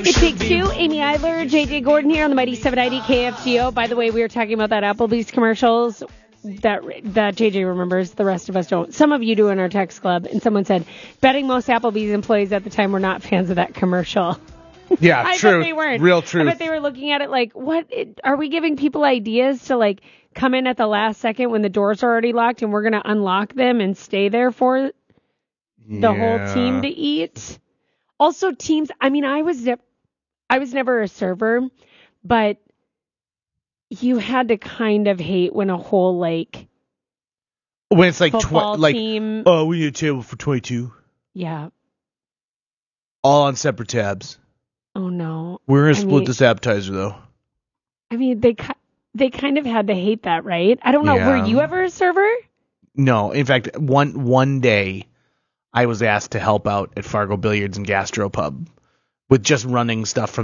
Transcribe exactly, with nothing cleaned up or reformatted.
It Takes Two. Amy Eidler, J J Gordon here on the Mighty seven ninety K F G O. By the way, we were talking about that Applebee's commercials that that J J remembers. The rest of us don't. Some of you do in our text club. And someone said, betting most Applebee's employees at the time were not fans of that commercial. Yeah, I true. bet they weren't. Real truth. I bet they were looking at it like, what? Are we giving people ideas to, like, come in at the last second when the doors are already locked and we're going to unlock them and stay there for the yeah. whole team to eat? Also, teams, I mean, I was, ne- I was never a server, but you had to kind of hate when a whole, like, when it's like, football tw- like team. Oh, we need a table for twenty-two. Yeah. All on separate tabs. Oh, no. We're going to I split mean, this appetizer, though. I mean, they they kind of had to hate that, right? I don't know. Yeah. Were you ever a server? No. In fact, one one day, I was asked to help out at Fargo Billiards and Gastropub with just running stuff from